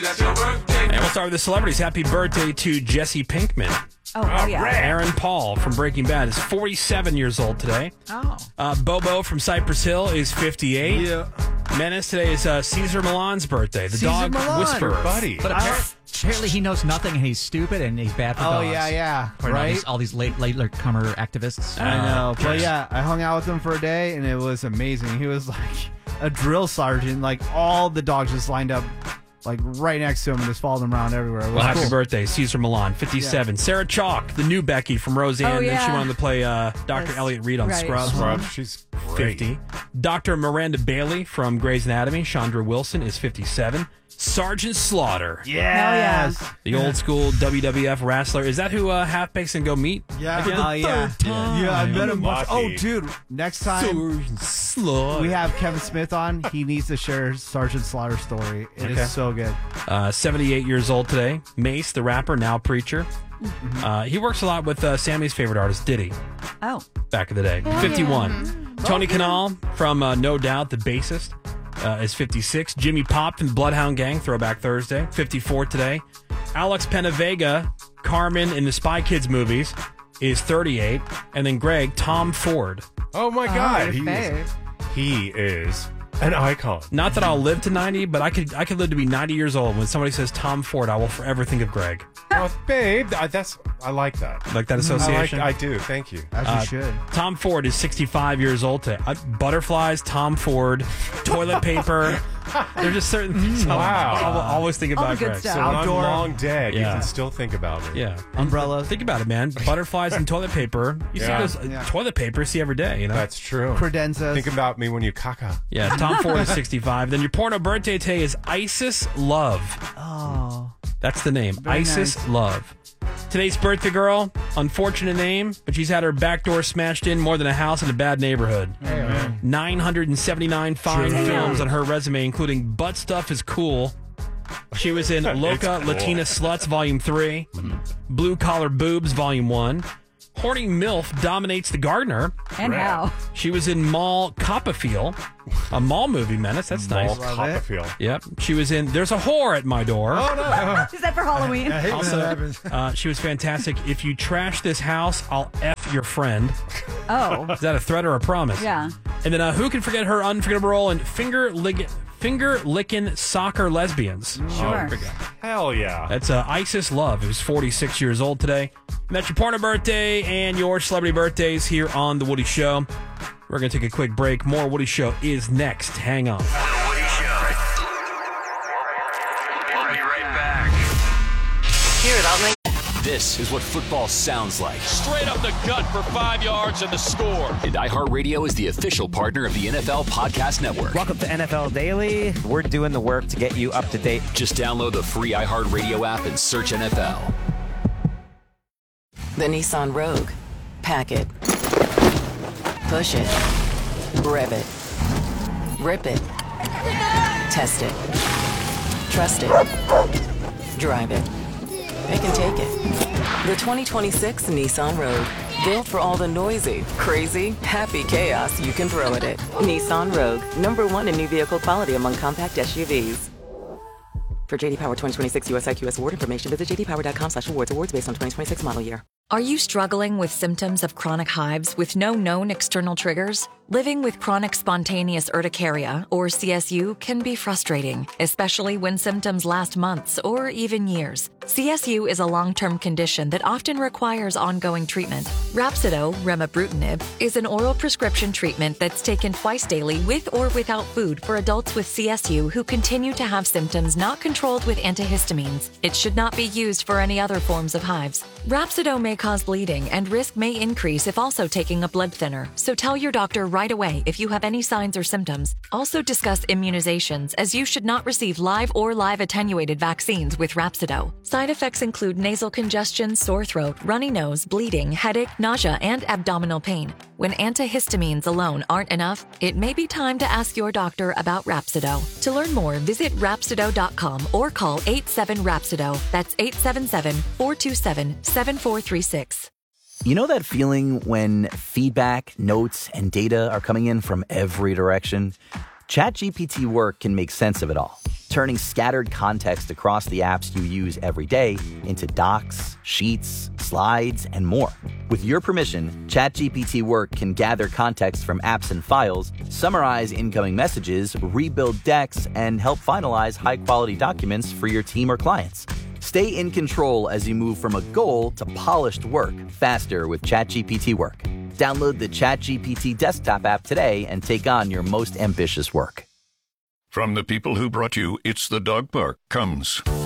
And we'll start with the celebrities. Happy birthday to Jesse Pinkman. Oh, yeah. Aaron Paul from Breaking Bad is 47 years old today. Oh. Bobo from Cypress Hill is 58. Yeah. Menace today is Caesar Milan's birthday. The Caesar dog Milan, whisperer. buddy. But apparently he knows nothing and he's stupid and he's bad for dogs. yeah. According to Right? all these latecomer activists. I know. But yeah, I hung out with him for a day, and it was amazing. He was like a drill sergeant. Like, all the dogs just lined up, like, right next to him and just followed him around everywhere. It was Well, happy cool. birthday, Caesar Milan, 57. Sarah Chalk, the new Becky from Roseanne. Oh, Then she yeah. wanted to play Dr. Elliot Reed on right. Scrubs. Scrubs, she's great. 50. Dr. Miranda Bailey from Grey's Anatomy, Chandra Wilson, is 57. Sergeant Slaughter, Yes. the old school WWF wrestler. Is that who Halfbakes and Go meet? Yeah. again? Yeah. Yeah, I met him once. Lucky. Oh, dude. Next time Sergeant Slaughter. we have Kevin Smith on, he needs to share Sergeant Slaughter's story. It Okay. is so good. 78 years old today. Mace, the rapper, now preacher. He works a lot with Sammy's favorite artist, Diddy, Oh. back in the day. 51. Tony Kanal from No Doubt, the bassist, is 56. Jimmy Pop from the Bloodhound Gang, Throwback Thursday, 54 today. Alex Penavega, Carmen in the Spy Kids movies, is 38. And then Greg, Tom Ford. Oh my God, your fave. he is an icon. Not that I'll live to 90, but I could live to be 90 years old. When somebody says Tom Ford, I will forever think of Greg. Oh, babe, I like that. Like that association? I do. Thank you. As you should. Tom Ford is 65 years old today. Butterflies, Tom Ford, toilet paper. There's just certain things I'll always think All about the good Greg. stuff. So, When I'm Outdoor. long dead, you Yeah. can still think about me. yeah. Umbrellas. Think about it, man. Butterflies and toilet paper. You Yeah. see those toilet paper you see every day, you know? That's true. Credenzas. Think about me when you caca. Yeah, Tom Ford is 65. Then your porno birthday today is Isis Love. Oh. That's the name. Very Isis nice. Love. Today's birthday girl, unfortunate name, but she's had her back door smashed in more than a house in a bad neighborhood. 979 fine films on her resume, including Butt Stuff is Cool. She was in Loca cool. Latina Sluts, Volume 3, Blue Collar Boobs, Volume 1. Horny MILF Dominates the Gardener. And how? She was in Mall Copperfield, a mall movie, Menace. That's nice. Mall Copperfield. Yep. She was in There's a Whore at My Door. Is that for Halloween? Also, she was fantastic. If you trash this house, I'll F your friend. Oh. Is that a threat or a promise? Yeah. And then who can forget her unforgettable role in Finger Lickin' Soccer Lesbians? Sure. Hell yeah. That's Isis Love, who's 46 years old today. And that's your porno birthday and your celebrity birthdays here on The Woody Show. We're going to take a quick break. More Woody Show is next. Hang on. The Woody Show. We'll be right back. Hear it, I'll make. This is what football sounds like. Straight up the gut for 5 yards and the score. And iHeartRadio is the official partner of the NFL Podcast Network. Welcome to NFL Daily. We're doing the work to get you up to date. Just download the free iHeartRadio app and search NFL. The Nissan Rogue. Pack it. Push it. Rev it. Rip it. Test it. Trust it. Drive it. They can take it. The 2026 Nissan Rogue. Built for all the noisy, crazy, happy chaos you can throw at it. Nissan Rogue. #1 in new vehicle quality among compact SUVs. For JD Power 2026 US IQS award information, visit jdpower.com/awards. Awards based on 2026 model year. Are you struggling with symptoms of chronic hives with no known external triggers? Living with chronic spontaneous urticaria, or CSU, can be frustrating, especially when symptoms last months or even years. CSU is a long-term condition that often requires ongoing treatment. Rhapsido, remibrutinib, is an oral prescription treatment that's taken twice daily with or without food for adults with CSU who continue to have symptoms not controlled with antihistamines. It should not be used for any other forms of hives. Rhapsido may cause bleeding and risk may increase if also taking a blood thinner, so tell your doctor right away if you have any signs or symptoms. Also discuss immunizations, as you should not receive live or live attenuated vaccines with Rhapsido. Side effects include nasal congestion, sore throat, runny nose, bleeding, headache, nausea, and abdominal pain. When antihistamines alone aren't enough, it may be time to ask your doctor about Rhapsido. To learn more, visit Rhapsido.com or call 87-RHAPSIDO. That's 877-427-7436. You know that feeling when feedback, notes, and data are coming in from every direction? ChatGPT Work can make sense of it all. turning scattered context across the apps you use every day into docs, sheets, slides, and more. With your permission, ChatGPT Work can gather context from apps and files, summarize incoming messages, rebuild decks, and help finalize high-quality documents for your team or clients. Stay in control as you move from a goal to polished work faster with ChatGPT Work. Download the ChatGPT desktop app today and take on your most ambitious work. From the people who brought you It's the Dog Park comes